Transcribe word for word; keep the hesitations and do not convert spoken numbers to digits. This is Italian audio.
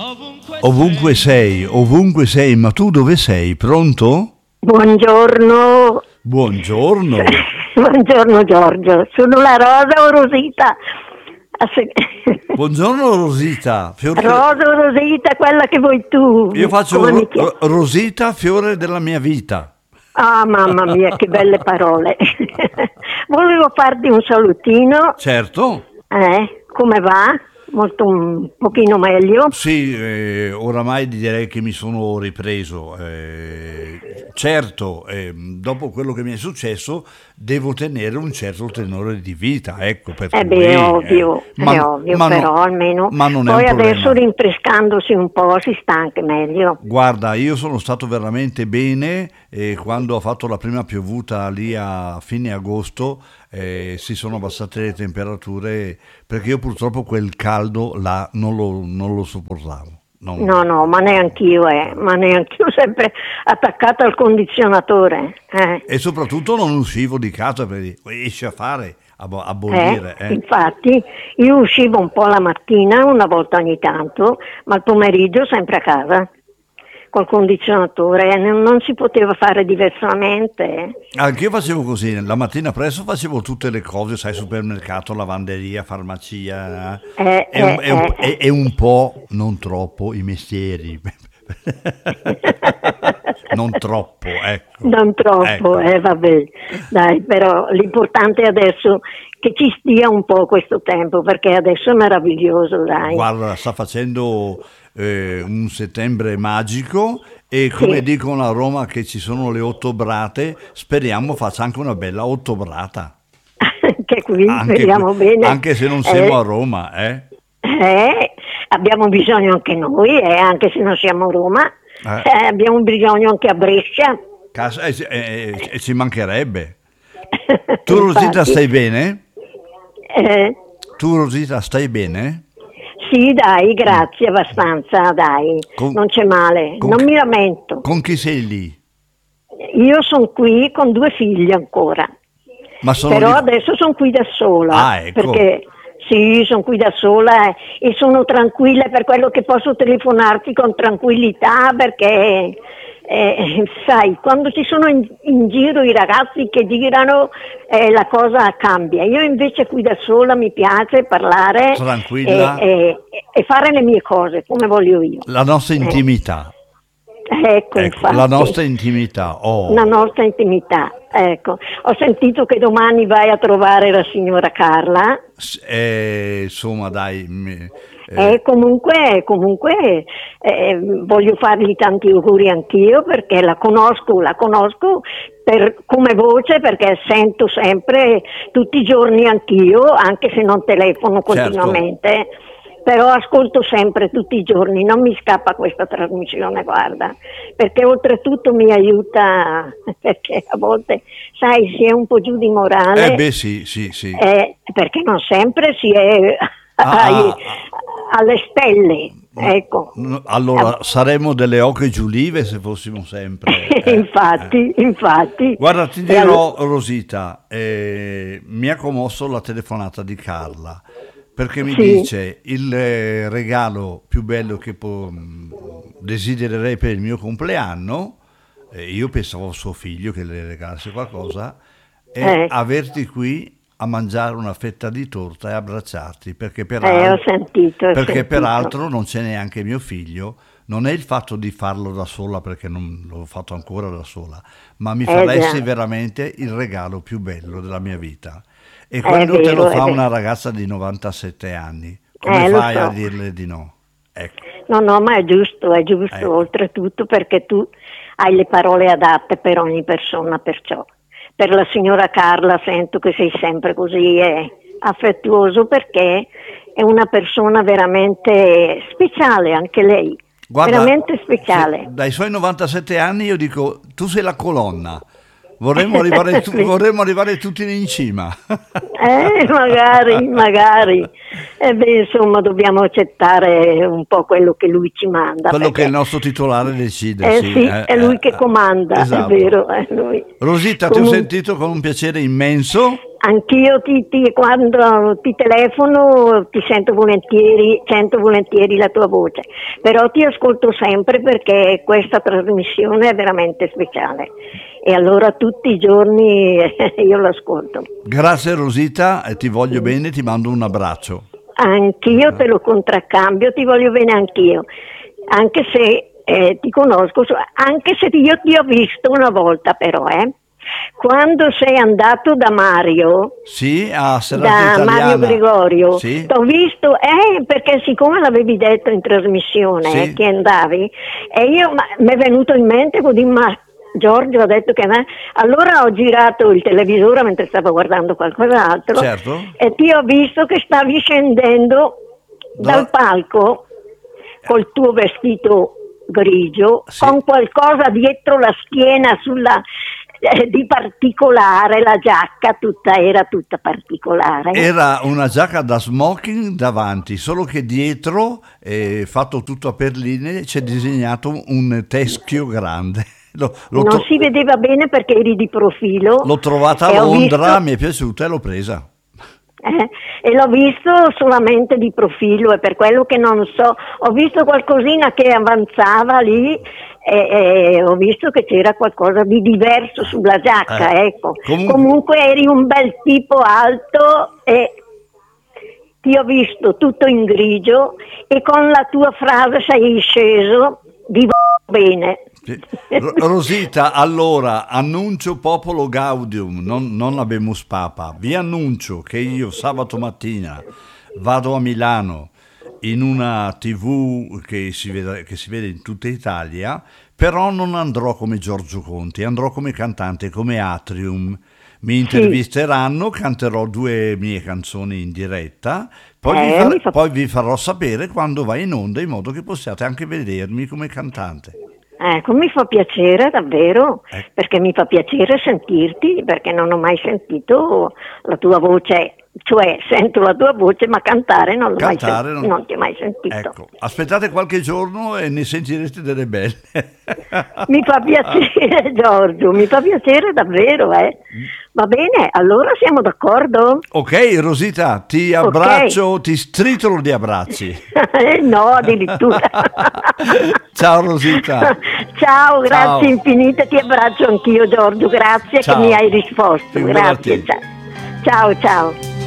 Ovunque sei, ovunque sei, ma tu dove sei? Pronto? Buongiorno. Buongiorno. Buongiorno Giorgio, sono la Rosa o Rosita? Buongiorno Rosita. Fiore... Rosa o Rosita, quella che vuoi tu. Io faccio ro- ro- Rosita, fiore della mia vita. Ah, mamma mia, che belle parole. Volevo farti un salutino. Certo. Eh, come va? Molto un pochino meglio. Sì, eh, oramai direi che mi sono ripreso. Eh, certo, eh, dopo quello che mi è successo, devo tenere un certo tenore di vita, ecco. Per Eh cui, beh, è ovvio, eh, ma, è ovvio, ma però no, almeno. ma non è Poi un problema. adesso rinfrescandosi un po' si sta anche meglio. Guarda, io sono stato veramente bene e quando ho fatto la prima piovuta lì a fine agosto eh, si sono abbassate le temperature perché io purtroppo quel caldo là non lo, non lo sopportavo. Non... No, no, ma neanch'io, eh, ma neanch'io sempre attaccata al condizionatore. Eh. E soprattutto non uscivo di casa perché esci a fare, a, a bollire. Eh, Eh. Infatti, io uscivo un po' la mattina, una volta ogni tanto, ma il pomeriggio sempre a casa, col condizionatore, non, non si poteva fare diversamente. Anch'io facevo così, la mattina presto facevo tutte le cose, sai, supermercato, lavanderia, farmacia, Eh, e, un, eh, e, un, eh. e, e un po', non troppo, i mestieri. Non troppo, ecco. Non troppo, ecco. eh, vabbè, dai, però l'importante è adesso che ci stia un po' questo tempo, perché adesso è meraviglioso, dai. Guarda, sta facendo eh, un settembre magico e come Sì. dicono a Roma che ci sono le ottobrate, speriamo faccia anche una bella ottobrata. Che qui, Anche, speriamo bene. anche se non siamo Eh, a Roma, eh? Eh, abbiamo bisogno anche noi, eh, anche se non siamo a Roma, Eh. eh, abbiamo bisogno anche a Brescia. Cas- e, e- e ci mancherebbe. Tu Rosita Infatti. stai bene? Eh, Tu Rosita stai bene? sì, dai, grazie, abbastanza, dai, Con- non c'è male, con non chi- mi lamento. Con chi sei lì? Io sono qui con due figli ancora, Ma sono però lì- adesso sono qui da sola, Ah, ecco. perché sì, sono qui da sola eh, e sono tranquilla per quello che posso telefonarti con tranquillità, perché eh, sai, quando ci sono in, in giro i ragazzi che girano eh, la cosa cambia. Io invece qui da sola mi piace parlare Tranquilla. e, e- e fare le mie cose come voglio io. La nostra intimità. Ecco, Ecco, infatti. la nostra intimità. Oh. La nostra intimità, ecco. Ho sentito che domani vai a trovare la signora Carla. S- eh, insomma, dai. mi- eh, E comunque, comunque eh, voglio fargli tanti auguri anch'io, perché la conosco, la conosco per, come voce, perché sento sempre, tutti i giorni anch'io, anche se non telefono continuamente, però ascolto sempre tutti i giorni, non mi scappa questa trasmissione, guarda, perché oltretutto mi aiuta, perché a volte, sai, si è un po' giù di morale, eh, beh, sì, sì, sì. eh, perché non sempre si è Ah, ai- ah, alle stelle, ecco. No, allora, saremmo delle oche giulive se fossimo sempre. eh, infatti, eh. infatti. Guarda, ti E dirò, Rosita, eh, mi ha commosso la telefonata di Carla, perché mi Sì. dice il eh, regalo più bello che po- desidererei per il mio compleanno, eh, io pensavo a suo figlio che le regalasse qualcosa, è Eh. averti qui a mangiare una fetta di torta e abbracciarti, perché Eh, peraltro, ho sentito, ho perché sentito. peraltro non c'è neanche mio figlio. Non è il fatto di farlo da sola, perché non l'ho fatto ancora da sola, ma mi Eh, faresti già. veramente il regalo più bello della mia vita. E quando te vero, lo è fa vero. una ragazza di novantasette anni, come Eh, lo fai a so. dirle di no? Ecco. No, no, ma è giusto, è giusto, Ecco. oltretutto, perché tu hai le parole adatte per ogni persona, perciò. Per la signora Carla sento che sei sempre così eh, affettuoso, perché è una persona veramente speciale, anche lei, Guarda, veramente speciale. se- dai suoi novantasette anni io dico, tu sei la colonna, Vorremmo arrivare, tu- vorremmo arrivare tutti in cima. Eh, magari, magari. E beh, insomma, dobbiamo accettare un po' quello che lui ci manda. Quello perché... che il nostro titolare decide. Eh sì, sì, eh, è lui eh, che comanda, esatto. è vero. È lui. Rosita, Comun- ti ho sentito con un piacere immenso. Anch'io ti, ti- quando ti telefono ti sento volentieri, sento volentieri la tua voce, però ti ascolto sempre perché questa trasmissione è veramente speciale e allora tutti i giorni io l'ascolto. Grazie Rosita, e ti voglio bene, ti mando un abbraccio. Anch'io te lo contraccambio, ti voglio bene anch'io, anche se eh, ti conosco, anche se io ti ho visto una volta però, eh. Quando sei andato da Mario, sì, a Serata da Italiana. Mario Gregorio, sì. t'ho visto, eh, perché siccome l'avevi detto in trasmissione sì. eh, che andavi, e io mi è venuto in mente così, ma Giorgio ha detto che a me, allora ho girato il televisore mentre stavo guardando qualcos'altro, certo. e ti ho visto che stavi scendendo Da... dal palco col tuo vestito grigio, sì. con qualcosa dietro la schiena sulla... di particolare, la giacca tutta era tutta particolare. Era una giacca da smoking davanti, solo che dietro, eh, fatto tutto a perline, c'è disegnato un teschio grande. Lo, lo non tro- si vedeva bene perché eri di profilo. L'ho trovata a Londra, visto... mi è piaciuta e l'ho presa. Eh, e l'ho visto solamente di profilo e per quello che non so, ho visto qualcosina che avanzava lì e, e ho visto che c'era qualcosa di diverso sulla giacca, eh, ecco. Comunque... comunque eri un bel tipo alto e ti ho visto tutto in grigio e con la tua frase sei sceso di bene. Rosita, allora annuncio popolo gaudium, non, non habemus papa. Vi annuncio che io sabato mattina vado a Milano in una tivù che si vede, che si vede in tutta Italia, però non andrò come Giorgio Conti, andrò come cantante, come Atrium. Mi intervisteranno, sì. Canterò due mie canzoni in diretta, poi, eh, vi far, fa... poi vi farò sapere quando va in onda, in modo che possiate anche vedermi come cantante. Ecco, mi fa piacere davvero, eh. perché mi fa piacere sentirti, perché non ho mai sentito la tua voce, cioè sento la tua voce, ma cantare non, l'ho cantare mai sen- non... non ti ho mai sentito. Ecco, aspettate qualche giorno e ne sentirete delle belle. Mi fa piacere Giorgio, mi fa piacere davvero, eh. Va bene, allora siamo d'accordo? Ok Rosita, ti abbraccio, okay. Ti stritolo di abbracci. No, addirittura. Ciao Rosita. Ciao, grazie ciao. Infinite, ti abbraccio anch'io Giorgio, grazie ciao. Che mi hai risposto, Figurati. Grazie, ciao ciao.